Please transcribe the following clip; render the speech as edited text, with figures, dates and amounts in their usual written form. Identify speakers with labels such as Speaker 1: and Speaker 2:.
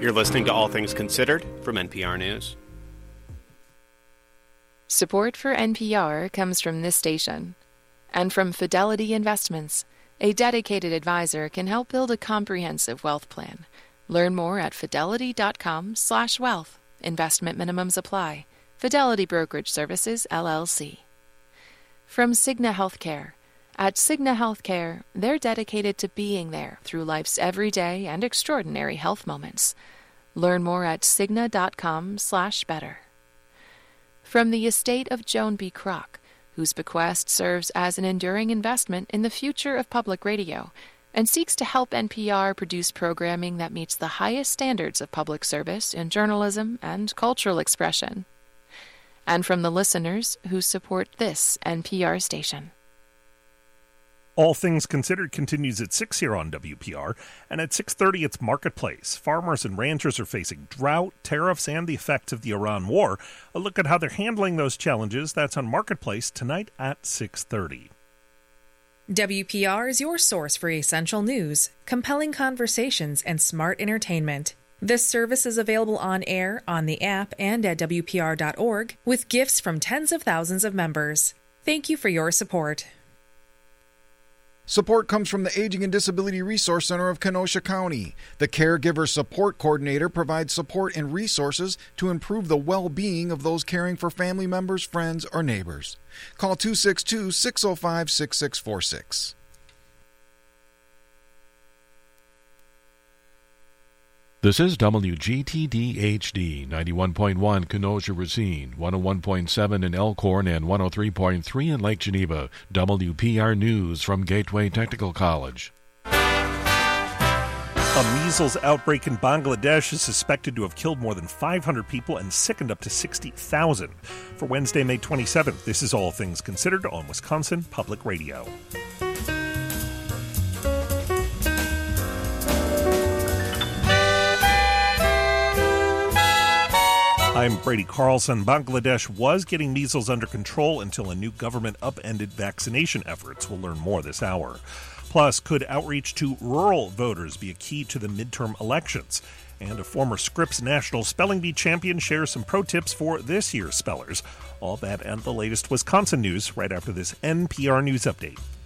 Speaker 1: You're listening to All Things Considered from NPR News.
Speaker 2: Support for NPR comes from this station and from Fidelity Investments. A dedicated advisor can help build a comprehensive wealth plan. Learn more at fidelity.com/wealth. Investment minimums apply. Fidelity Brokerage Services, LLC. From Cigna Healthcare. At Cigna Healthcare, they're dedicated to being there through life's everyday and extraordinary health moments. Learn more at cigna.com/better. From the estate of Joan B. Kroc, whose bequest serves as an enduring investment in the future of public radio and seeks to help NPR produce programming that meets the highest standards of public service in journalism and cultural expression. And from the listeners who support this NPR station.
Speaker 3: All Things Considered continues at 6 here on WPR, and at 6:30 it's Marketplace. Farmers and ranchers are facing drought, tariffs, and the effects of the Iran war. A look at how they're handling those challenges, that's on Marketplace tonight at 6:30.
Speaker 4: WPR is your source for essential news, compelling conversations, and smart entertainment. This service is available on air, on the app, and at WPR.org, with gifts from tens of thousands of members. Thank you for your support.
Speaker 5: Support comes from the Aging and Disability Resource Center of Kenosha County. The Caregiver Support Coordinator provides support and resources to improve the well-being of those caring for family members, friends, or neighbors. Call 262-605-6646.
Speaker 6: This is WGTD-HD, 91.1 Kenosha-Racine, 101.7 in Elkhorn, and 103.3 in Lake Geneva. WPR News from Gateway Technical College.
Speaker 3: A measles outbreak in Bangladesh is suspected to have killed more than 500 people and sickened up to 60,000. For Wednesday, May 27th, this is All Things Considered on Wisconsin Public Radio. I'm Brady Carlson. Bangladesh was getting measles under control until a new government upended vaccination efforts. We'll learn more this hour. Plus, could outreach to rural voters be a key to the midterm elections? And a former Scripps National Spelling Bee champion shares some pro tips for this year's spellers. All that and the latest Wisconsin news right after this NPR News Update.